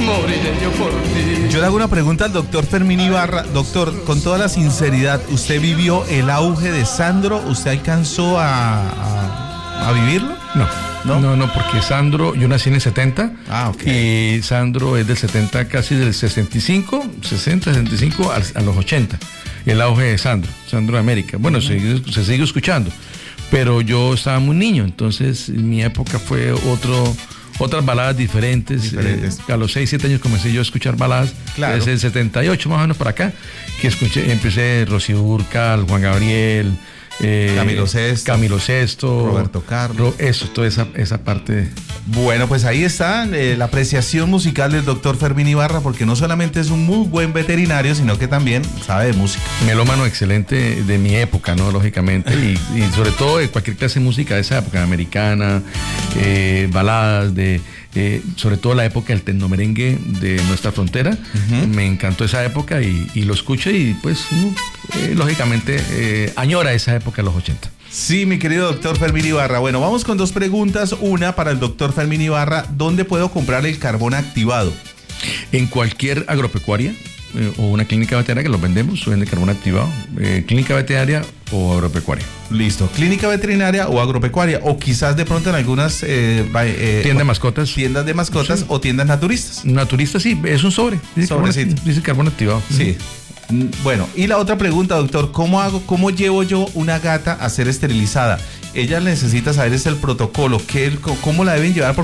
moriré yo por ti. Yo le hago una pregunta al doctor Fermín Ibarra. Doctor, con toda la sinceridad, ¿usted vivió el auge de Sandro? ¿Usted alcanzó a vivirlo? No, porque Sandro, yo nací en el 70. Ok. Y Sandro es del 70, casi del 65 a los 80. El auge de Sandro de América. Bueno, se sigue escuchando. Pero yo estaba muy niño, entonces mi época fue otras baladas diferentes. A los 6, 7 años comencé yo a escuchar baladas. Claro. Desde el 78 más o menos para acá, que empecé Rocío Dúrcal, Juan Gabriel, Camilo Sesto, Roberto Carlos. Toda esa parte. Bueno, pues ahí está la apreciación musical del doctor Fermín Ibarra, porque no solamente es un muy buen veterinario, sino que también sabe de música. Melómano excelente de mi época, ¿no? Lógicamente, y sobre todo de cualquier clase de música de esa época, americana, baladas, sobre todo la época del tecnomerengue de nuestra frontera. Me encantó esa época y lo escucho y pues lógicamente añora esa época de los 80. Sí, mi querido doctor Fermín Ibarra. Bueno, vamos con dos preguntas. Una para el doctor Fermín Ibarra. ¿Dónde puedo comprar el carbón activado? En cualquier agropecuaria o una clínica veterinaria que los vendemos, vende carbón activado. Clínica veterinaria o agropecuaria. Listo, clínica veterinaria o agropecuaria, o quizás de pronto en algunas tiendas de mascotas. Tiendas de mascotas, sí. O tiendas naturistas. Naturistas, sí, es un sobre. Dice carbón activado. Sí. Bueno, y la otra pregunta, doctor, ¿cómo llevo yo una gata a ser esterilizada? Ella necesita saber el protocolo, cómo la deben llevar, porque